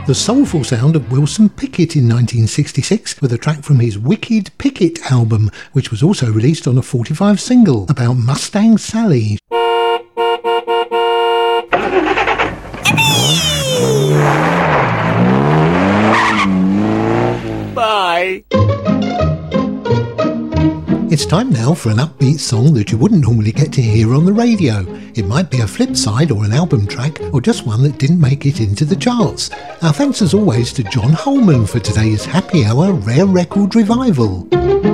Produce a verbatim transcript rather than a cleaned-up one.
The soulful sound of Wilson Pickett in nineteen sixty-six with a track from his Wicked Pickett album, which was also released on a forty-five single about Mustang Sally. Bye. It's time now for an upbeat song that you wouldn't normally get to hear on the radio. It might be a flip side or an album track or just one that didn't make it into the charts. Our thanks as always to John Holman for today's Happy Hour Rare Record Revival.